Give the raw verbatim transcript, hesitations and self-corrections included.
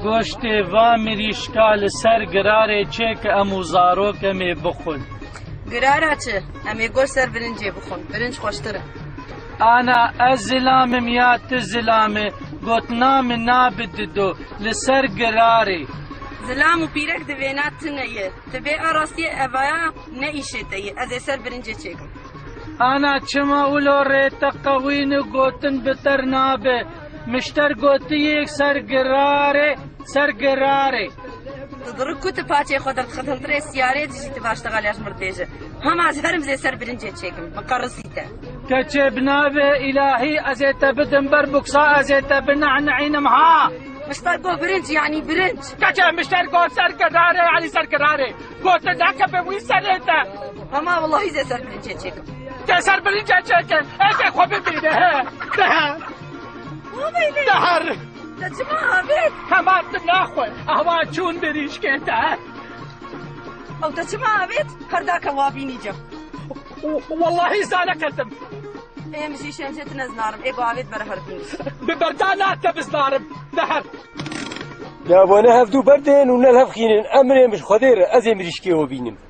گۆشتێ وا مریشکا لەسەر گرارێ چێ کە ئەموو زارۆکەمێ بخۆن. گرارە چ؟ ئەمێ گۆشت سەر برنجێ بخۆن، برنج خۆشترە. ئانا ئەس زلامم یا ت زلامێ گوتنامە نابددۆ لەسەر گرارێ. زلام و پیرەک دەوێنات تنەیە، تبێ ئاڕاستیە ئەڤایە نەئیشێتەیە، ئەزێ سەر برنجێ چێکم. ئانا چما ئولۆ ڕێتە قەوین و گوتن بتەر نابێ، مشتەر گوتیەک سەر گرارێ سەر گرارێ. تضرب كنت باتي خود الخدم تري سيارة تجي تباش تغالي أجمر ديجة هم عزهرم زي سر برنجة تشيكم مقرصيته كتشبنا به إلهي أزيت بدن بربكسا أزيت بنعنعين مها مشتركو برنج يعني برنج كتشب مشتركو سر كراري يعني سر كراري قلت ذاك بوي سريته هما والله زي سر برنجة تشيكم زي سر برنجة تشيكم ايش خوب بيده ده دهر تجمع بيت كمان ناخذ أهوا شون بريش كده أو تجمع بيت هرداك وابيني جو والله زانا كذب إيه مشي شمشة نزنارم إيه قاعد برهر بنيس ببردانات تبزنارم دهر يا بنا هفدو بردين ونلهف خينين أمري مش خدير أزي مريشكي وبينم